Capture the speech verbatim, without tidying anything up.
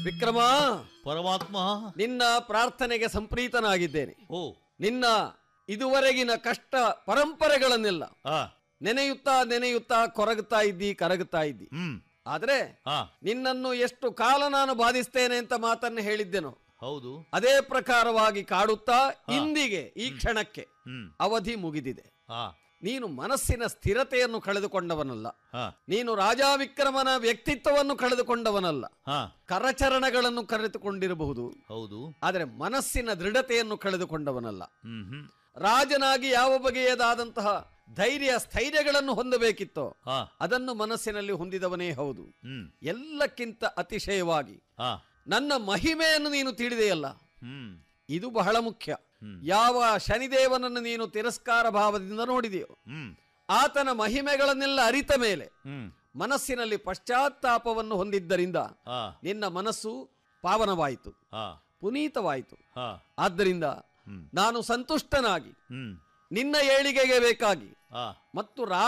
ವಿಕ್ರಮ, ಪರಮಾತ್ಮ, ನಿನ್ನ ಪ್ರಾರ್ಥನೆಗೆ ಸಂಪ್ರೀತನಾಗಿದ್ದೇನೆ. ಓ ನಿನ್ನ ಇದುವರೆಗಿನ ಕಷ್ಟ ಪರಂಪರೆಗಳನ್ನೆಲ್ಲ ಆ ನೆನೆಯುತ್ತಾ ನೆನೆಯುತ್ತಾ ಕೊರಗುತ್ತಾ ಇದ್ದಿ, ಕರಗುತ್ತಾ ಇದ್ದಿ. ಹ್ಮ್ ಆದ್ರೆ ಆ ನಿನ್ನನ್ನು ಎಷ್ಟು ಕಾಲ ನಾನು ಬಾಧಿಸ್ತೇನೆ ಅಂತ ಮಾತನ್ನು ಹೇಳಿದ್ದೆನೋ ಹೌದು. ಅದೇ ಪ್ರಕಾರವಾಗಿ ಕಾಡುತ್ತಾ ಇಂದಿಗೆ ಈ ಕ್ಷಣಕ್ಕೆ ಹ್ಮ್ ಅವಧಿ ಮುಗಿದಿದೆ. ಆ ನೀನು ಮನಸ್ಸಿನ ಸ್ಥಿರತೆಯನ್ನು ಕಳೆದುಕೊಂಡವನಲ್ಲ. ಹಾ ನೀನು ರಾಜಾ ವಿಕ್ರಮನ ವ್ಯಕ್ತಿತ್ವವನ್ನು ಕಳೆದುಕೊಂಡವನಲ್ಲ. ಹಾ ಕರಚರಣಗಳನ್ನು ಕರೆದುಕೊಂಡಿರಬಹುದು, ಹೌದು. ಆದರೆ ಮನಸ್ಸಿನ ದೃಢತೆಯನ್ನು ಕಳೆದುಕೊಂಡವನಲ್ಲ. ಹ್ಮ್ ಹ್ಮ್ ರಾಜನಾಗಿ ಯಾವ ಬಗೆಯದಾದಂತಹ ಧೈರ್ಯ ಸ್ಥೈರ್ಯಗಳನ್ನು ಹೊಂದಬೇಕಿತ್ತೋ ಆ ಅದನ್ನು ಮನಸ್ಸಿನಲ್ಲಿ ಹೊಂದಿದವನೇ ಹೌದು. ಹ್ಮ್ ಎಲ್ಲಕ್ಕಿಂತ ಅತಿಶಯವಾಗಿ ಆ ನನ್ನ ಮಹಿಮೆಯನ್ನು ನೀನು ತಿಳಿದೆಯಲ್ಲ, ಹ್ಮ್ ಇದು ಬಹಳ ಮುಖ್ಯ. ಯಾವ ಶನಿದೇವನನ್ನು ನೀನು ತಿರಸ್ಕಾರ ಭಾವದಿಂದ ನೋಡಿದೆಯೋ, ಹ್ಮ್ ಆತನ ಮಹಿಮೆಗಳನ್ನೆಲ್ಲ ಅರಿತ ಮೇಲೆ ಹ್ಮ್ ಮನಸ್ಸಿನಲ್ಲಿ ಪಶ್ಚಾತ್ತಾಪವನ್ನು ಹೊಂದಿದ್ದರಿಂದ ಆ ನಿನ್ನ ಮನಸ್ಸು ಪಾವನವಾಯಿತು, ಆ ಪುನೀತವಾಯಿತು. ಆ ಆದ್ದರಿಂದ ಹ್ಮ್ ನಾನು ಸಂತುಷ್ಟನಾಗಿ ಹ್ಮ್ ನಿನ್ನ ಏಳಿಗೆಗೆ ಬೇಕಾಗಿ ಆ ಮತ್ತು